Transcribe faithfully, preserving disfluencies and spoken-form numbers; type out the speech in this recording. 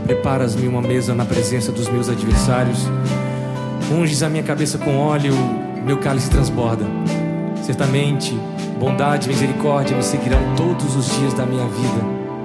Preparas-me uma mesa na presença dos meus adversários. Unges a minha cabeça com óleo, meu cálice transborda. Certamente, bondade e misericórdia me seguirão todos os dias da minha vida,